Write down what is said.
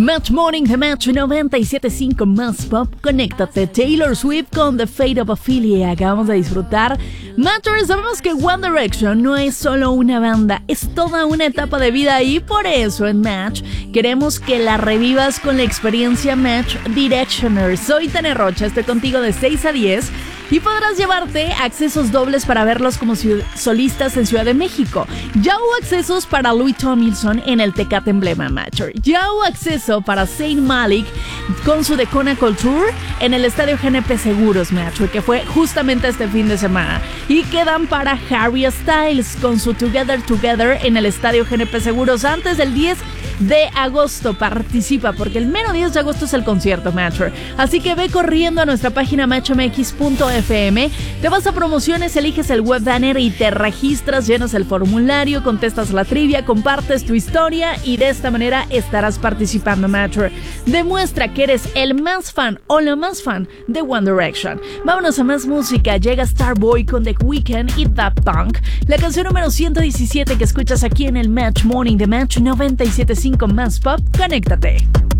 Match Morning de Match 97.5 más pop. Conéctate. Taylor Swift con The Fate of Ophelia. Acabamos de disfrutar. Matcher, sabemos que One Direction no es solo una banda, es toda una etapa de vida y por eso en Match queremos que la revivas con la experiencia Match Directioner. Soy Tania Rocha, estoy contigo de 6 a 10 y podrás llevarte accesos dobles para verlos como solistas en Ciudad de México. Ya hubo accesos para Louis Tomlinson en el Tecate Emblema Matcher. Ya hubo acceso para Zayn Malik con su Decona Culture en el Estadio GNP Seguros Matcher, que fue justamente este fin de semana. Y quedan para Harry Styles con su Together Together en el Estadio GNP Seguros antes del 10 de agosto. Participa porque el mero 10 de agosto es el concierto Matcher. Así que ve corriendo a nuestra página matchmx.fm, te vas a promociones, eliges el web banner y te registras, llenas el formulario, contestas la trivia, compartes tu historia y de esta manera estarás participando Matcher. Demuestra que eres el más fan o la más fan de One Direction. Vámonos a más música. Llega Starboy con The Weeknd y Daft Punk, la canción número 117 que escuchas aquí en el Match Morning de Match 97.5 más pop. Conéctate.